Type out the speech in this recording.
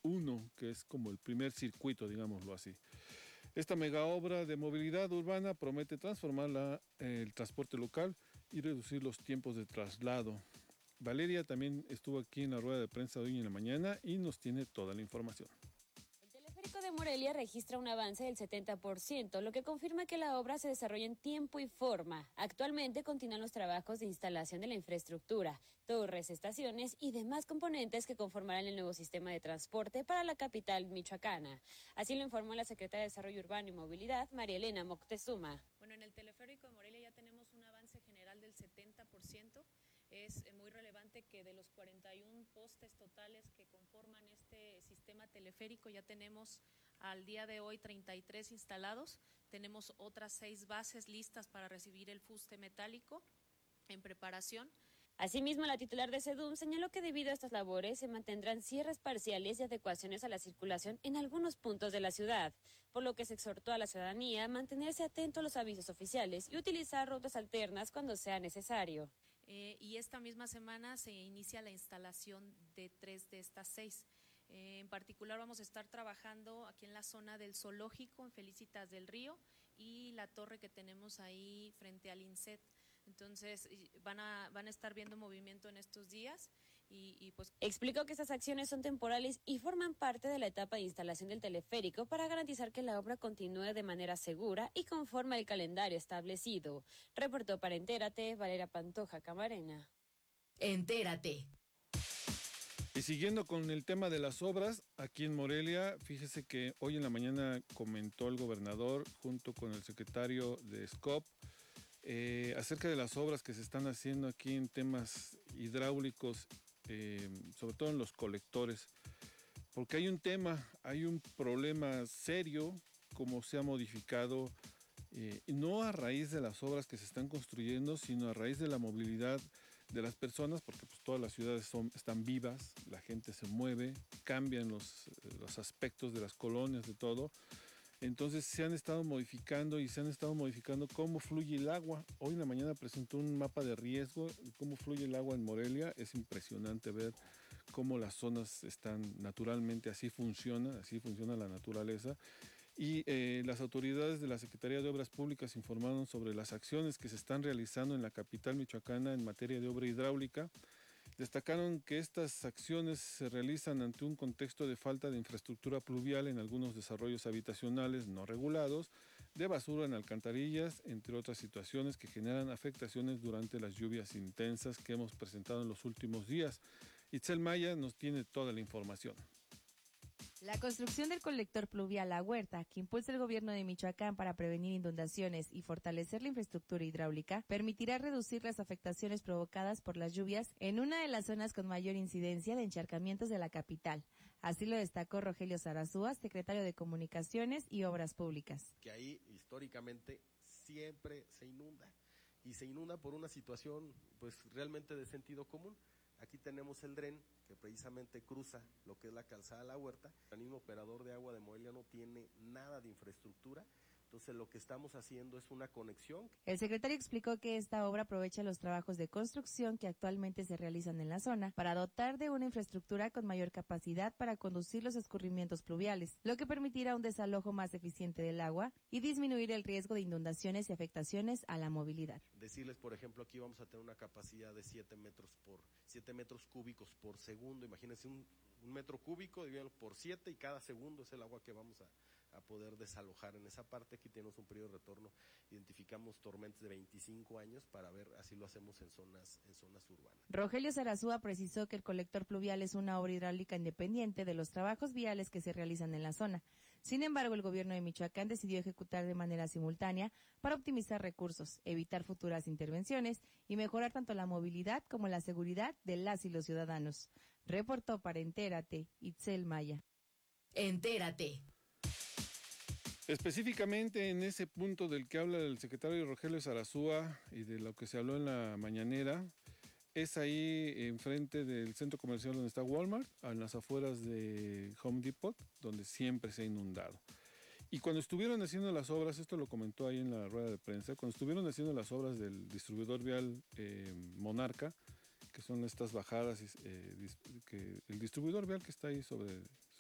1, que es como el primer circuito, digámoslo así. Esta mega obra de movilidad urbana promete transformar el transporte local y reducir los tiempos de traslado. Valeria también estuvo aquí en la rueda de prensa de hoy en la mañana y nos tiene toda la información. El teleférico de Morelia registra un avance del 70%, lo que confirma que la obra se desarrolla en tiempo y forma. Actualmente continúan los trabajos de instalación de la infraestructura, torres, estaciones y demás componentes que conformarán el nuevo sistema de transporte para la capital michoacana. Así lo informó la secretaria de Desarrollo Urbano y Movilidad, María Elena Moctezuma. Bueno, en el teleférico de Morelia ya tenemos un avance general del 70%. Es muy relevante que de los 41 postes totales que conforman este sistema teleférico ya tenemos al día de hoy 33 instalados. Tenemos otras 6 bases listas para recibir el fuste metálico en preparación. Asimismo, la titular de SEDUM señaló que debido a estas labores se mantendrán cierres parciales y adecuaciones a la circulación en algunos puntos de la ciudad, por lo que se exhortó a la ciudadanía a mantenerse atento a los avisos oficiales y utilizar rutas alternas cuando sea necesario. Y esta misma semana se inicia la instalación de 3 de estas 6. En particular vamos a estar trabajando aquí en la zona del zoológico, en Felicitas del Río, y la torre que tenemos ahí frente al INSET. Entonces van a estar viendo movimiento en estos días y pues... Explicó que estas acciones son temporales y forman parte de la etapa de instalación del teleférico para garantizar que la obra continúe de manera segura y conforme al calendario establecido. Reportó para Entérate, Valeria Pantoja Camarena. Entérate. Y siguiendo con el tema de las obras, aquí en Morelia, fíjese que hoy en la mañana comentó el gobernador junto con el secretario de SCOP acerca de las obras que se están haciendo aquí en temas hidráulicos, sobre todo en los colectores, porque hay un problema serio, como se ha modificado, no a raíz de las obras que se están construyendo, sino a raíz de la movilidad de las personas, porque pues, todas las ciudades están vivas, la gente se mueve, cambian los aspectos de las colonias, de todo. Entonces se han estado modificando cómo fluye el agua. Hoy en la mañana presentó un mapa de riesgo de cómo fluye el agua en Morelia. Es impresionante ver cómo las zonas están naturalmente, así funciona la naturaleza. Y las autoridades de la Secretaría de Obras Públicas informaron sobre las acciones que se están realizando en la capital michoacana en materia de obra hidráulica. Destacaron que estas acciones se realizan ante un contexto de falta de infraestructura pluvial en algunos desarrollos habitacionales no regulados, de basura en alcantarillas, entre otras situaciones que generan afectaciones durante las lluvias intensas que hemos presentado en los últimos días. Itzel Maya nos tiene toda la información. La construcción del colector pluvial La Huerta, que impulsa el gobierno de Michoacán para prevenir inundaciones y fortalecer la infraestructura hidráulica, permitirá reducir las afectaciones provocadas por las lluvias en una de las zonas con mayor incidencia de encharcamientos de la capital. Así lo destacó Rogelio Sarazúa, secretario de Comunicaciones y Obras Públicas. Que ahí históricamente siempre se inunda, y se inunda por una situación pues realmente de sentido común. Aquí tenemos el dren que precisamente cruza lo que es la calzada La Huerta. El mismo operador de agua de Morelia no tiene nada de infraestructura, entonces lo que estamos haciendo es una conexión. El secretario explicó que esta obra aprovecha los trabajos de construcción que actualmente se realizan en la zona para dotar de una infraestructura con mayor capacidad para conducir los escurrimientos pluviales, lo que permitirá un desalojo más eficiente del agua y disminuir el riesgo de inundaciones y afectaciones a la movilidad. Decirles, por ejemplo, aquí vamos a tener una capacidad de 7 metros cúbicos por segundo. Imagínense un metro cúbico, divídalo por 7 y cada segundo es el agua que vamos a poder desalojar en esa parte. Aquí tenemos un periodo de retorno, identificamos tormentas de 25 años para ver, así lo hacemos en zonas urbanas. Rogelio Sarazúa precisó que el colector pluvial es una obra hidráulica independiente de los trabajos viales que se realizan en la zona. Sin embargo, el gobierno de Michoacán decidió ejecutar de manera simultánea para optimizar recursos, evitar futuras intervenciones y mejorar tanto la movilidad como la seguridad de las y los ciudadanos. Reportó para Entérate, Itzel Maya. Entérate. Específicamente en ese punto del que habla el secretario Rogelio Sarazúa y de lo que se habló en la mañanera, es ahí enfrente del centro comercial donde está Walmart, en las afueras de Home Depot, donde siempre se ha inundado. Y cuando estuvieron haciendo las obras, esto lo comentó ahí en la rueda de prensa, cuando estuvieron haciendo las obras del distribuidor vial Monarca, que son estas bajadas, el distribuidor vial que está ahí sobre